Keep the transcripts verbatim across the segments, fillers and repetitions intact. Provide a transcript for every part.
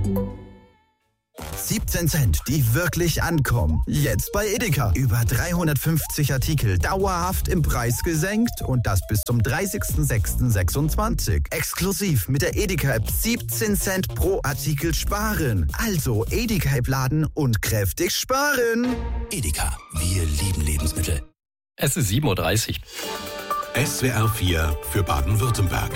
siebzehn Cent, die wirklich ankommen. Jetzt bei Edeka. Über dreihundertfünfzig Artikel dauerhaft im Preis gesenkt und das bis zum dreißigsten sechsten sechsundzwanzig. Exklusiv mit der Edeka-App siebzehn Cent pro Artikel sparen. Also Edeka-App laden und kräftig sparen. Edeka, wir lieben Lebensmittel. Es ist sieben Uhr dreißig. S W R vier für Baden-Württemberg.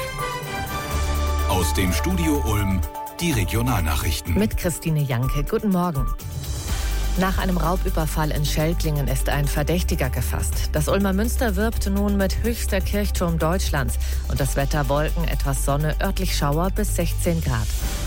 Aus dem Studio Ulm die Regionalnachrichten. Mit Christine Janke. Guten Morgen. Nach einem Raubüberfall in Schelklingen ist ein Verdächtiger gefasst. Das Ulmer Münster wirbt nun mit höchster Kirchturm Deutschlands. Und das Wetter Wolken, etwas Sonne, örtlich Schauer bis sechzehn Grad.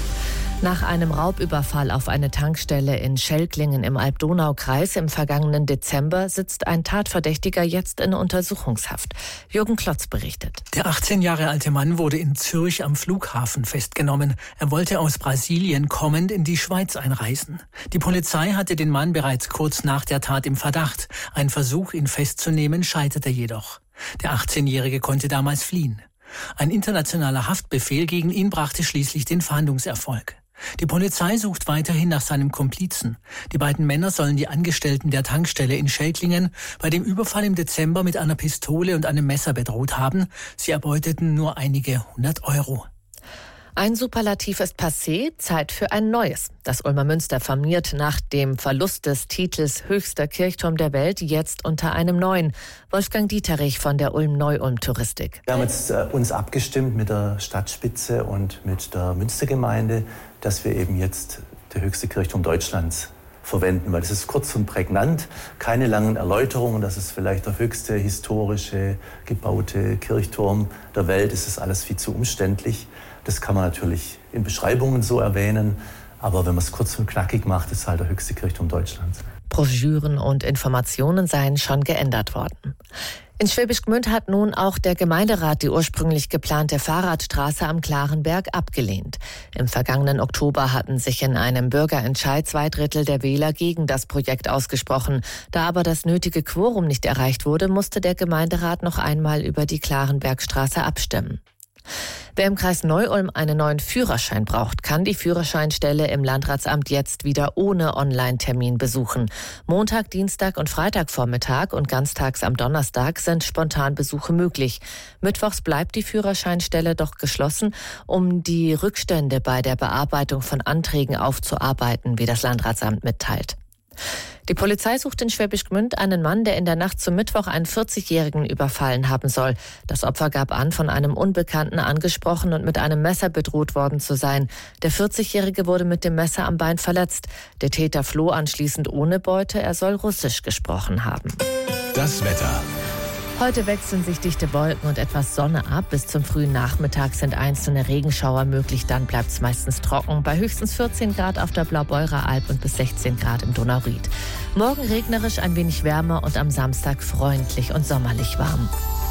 Nach einem Raubüberfall auf eine Tankstelle in Schelklingen im Alb-Donau-Kreis im vergangenen Dezember sitzt ein Tatverdächtiger jetzt in Untersuchungshaft. Jürgen Klotz berichtet. Der achtzehn Jahre alte Mann wurde in Zürich am Flughafen festgenommen. Er wollte aus Brasilien kommend in die Schweiz einreisen. Die Polizei hatte den Mann bereits kurz nach der Tat im Verdacht. Ein Versuch, ihn festzunehmen, scheiterte jedoch. Der achtzehnjährige konnte damals fliehen. Ein internationaler Haftbefehl gegen ihn brachte schließlich den Fahndungserfolg. Die Polizei sucht weiterhin nach seinem Komplizen. Die beiden Männer sollen die Angestellten der Tankstelle in Schelklingen bei dem Überfall im Dezember mit einer Pistole und einem Messer bedroht haben. Sie erbeuteten nur einige hundert Euro. Ein Superlativ ist passé, Zeit für ein neues. Das Ulmer Münster firmiert nach dem Verlust des Titels höchster Kirchturm der Welt jetzt unter einem neuen. Wolfgang Dieterich von der Ulm-Neu-Ulm-Touristik. Wir haben jetzt äh, uns abgestimmt mit der Stadtspitze und mit der Münstergemeinde, dass wir eben jetzt der höchste Kirchturm Deutschlands verwenden, weil das ist kurz und prägnant, keine langen Erläuterungen, das ist vielleicht der höchste historische gebaute Kirchturm der Welt, es ist alles viel zu umständlich. Das kann man natürlich in Beschreibungen so erwähnen, aber wenn man es kurz und knackig macht, ist es halt der höchste Kirchturm Deutschlands. Broschüren und Informationen seien schon geändert worden. In Schwäbisch Gmünd hat nun auch der Gemeinderat die ursprünglich geplante Fahrradstraße am Klarenberg abgelehnt. Im vergangenen Oktober hatten sich in einem Bürgerentscheid zwei Drittel der Wähler gegen das Projekt ausgesprochen. Da aber das nötige Quorum nicht erreicht wurde, musste der Gemeinderat noch einmal über die Klarenbergstraße abstimmen. Wer im Kreis Neu-Ulm einen neuen Führerschein braucht, kann die Führerscheinstelle im Landratsamt jetzt wieder ohne Online-Termin besuchen. Montag, Dienstag und Freitagvormittag und ganztags am Donnerstag sind Spontanbesuche möglich. Mittwochs bleibt die Führerscheinstelle doch geschlossen, um die Rückstände bei der Bearbeitung von Anträgen aufzuarbeiten, wie das Landratsamt mitteilt. Die Polizei sucht in Schwäbisch Gmünd einen Mann, der in der Nacht zum Mittwoch einen vierzigjährigen überfallen haben soll. Das Opfer gab an, von einem Unbekannten angesprochen und mit einem Messer bedroht worden zu sein. Der vierzigjährige wurde mit dem Messer am Bein verletzt. Der Täter floh anschließend ohne Beute. Er soll Russisch gesprochen haben. Das Wetter. Heute wechseln sich dichte Wolken und etwas Sonne ab. Bis zum frühen Nachmittag sind einzelne Regenschauer möglich. Dann bleibt es meistens trocken. Bei höchstens vierzehn Grad auf der Blaubeurer Alb und bis sechzehn Grad im Donau-Ried. Morgen regnerisch, ein wenig wärmer und am Samstag freundlich und sommerlich warm.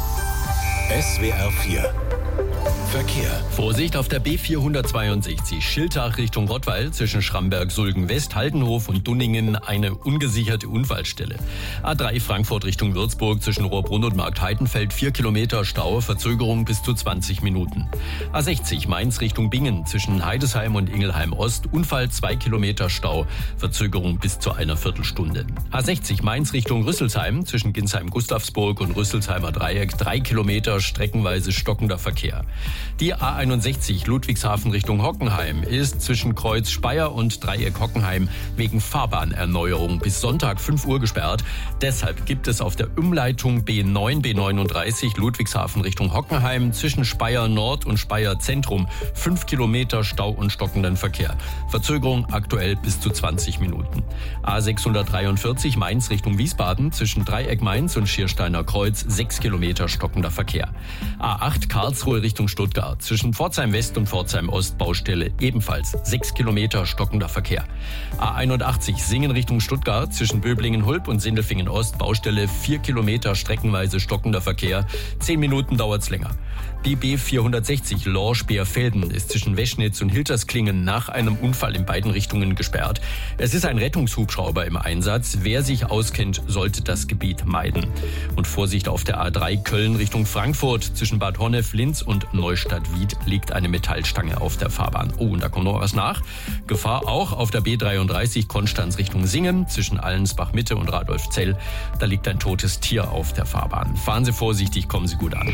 S W R vier Verkehr. Vorsicht auf der B vierhundertzweiundsechzig, Schiltach Richtung Rottweil, zwischen Schramberg-Sulgen-West, Haldenhof und Dunningen eine ungesicherte Unfallstelle. A drei Frankfurt Richtung Würzburg, zwischen Rohrbrunn und Marktheidenfeld, vier Kilometer Stau, Verzögerung bis zu zwanzig Minuten. A sechzig Mainz Richtung Bingen, zwischen Heidesheim und Ingelheim-Ost, Unfall, zwei Kilometer Stau, Verzögerung bis zu einer Viertelstunde. A sechzig Mainz Richtung Rüsselsheim, zwischen Ginsheim-Gustavsburg und Rüsselsheimer Dreieck, drei Kilometer streckenweise stockender Verkehr. Die A einundsechzig Ludwigshafen Richtung Hockenheim ist zwischen Kreuz Speyer und Dreieck Hockenheim wegen Fahrbahnerneuerung bis Sonntag fünf Uhr gesperrt. Deshalb gibt es auf der Umleitung B neun, B neununddreißig Ludwigshafen Richtung Hockenheim zwischen Speyer Nord und Speyer Zentrum fünf Kilometer Stau und stockenden Verkehr. Verzögerung aktuell bis zu zwanzig Minuten. A sechshundertdreiundvierzig Mainz Richtung Wiesbaden zwischen Dreieck Mainz und Schiersteiner Kreuz sechs Kilometer stockender Verkehr. A acht Karlsruhe Richtung Stuttgart zwischen Pforzheim West und Pforzheim Ost Baustelle ebenfalls sechs Kilometer stockender Verkehr. A einundachtzig Singen Richtung Stuttgart zwischen Böblingen-Hulb und Sindelfingen Ost Baustelle vier Kilometer streckenweise stockender Verkehr. zehn Minuten dauert's länger. Die B vierhundertsechzig Lorsch-Beerfelden ist zwischen Weschnitz und Hiltersklingen nach einem Unfall in beiden Richtungen gesperrt. Es ist ein Rettungshubschrauber im Einsatz. Wer sich auskennt, sollte das Gebiet meiden. Und Vorsicht auf der A drei Köln Richtung Frankfurt. Zwischen Bad Honnef, Linz und Neustadt-Wied liegt eine Metallstange auf der Fahrbahn. Oh, und da kommt noch was nach. Gefahr auch auf der B dreiunddreißig Konstanz Richtung Singen. Zwischen Allensbach-Mitte und Radolfzell. Da liegt ein totes Tier auf der Fahrbahn. Fahren Sie vorsichtig, kommen Sie gut an.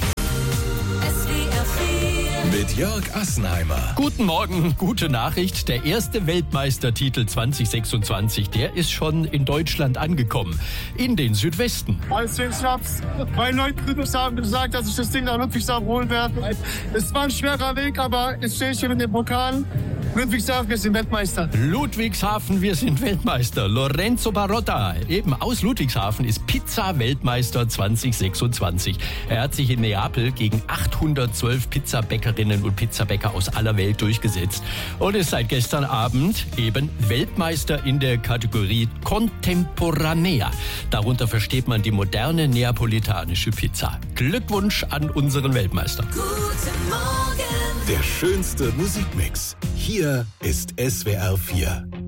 Mit Jörg Assenheimer. Guten Morgen, gute Nachricht. Der erste Weltmeistertitel zwanzig sechsundzwanzig, der ist schon in Deutschland angekommen. In den Südwesten. Also ich hab's, meine Leute haben gesagt, dass ich das Ding nach Ludwigshafen holen werde. Es war ein schwerer Weg, aber jetzt stehe ich hier mit dem Pokal. Ludwigshafen, wir sind Weltmeister. Ludwigshafen, wir sind Weltmeister. Lorenzo Barotta, eben aus Ludwigshafen, ist Pizza-Weltmeister zwanzig sechsundzwanzig. Er hat sich in Neapel gegen achthundertzwölf Pizzabäckerinnen und Pizzabäcker aus aller Welt durchgesetzt und ist seit gestern Abend eben Weltmeister in der Kategorie Contemporanea. Darunter versteht man die moderne neapolitanische Pizza. Glückwunsch an unseren Weltmeister. Der schönste Musikmix. Hier ist S W R vier.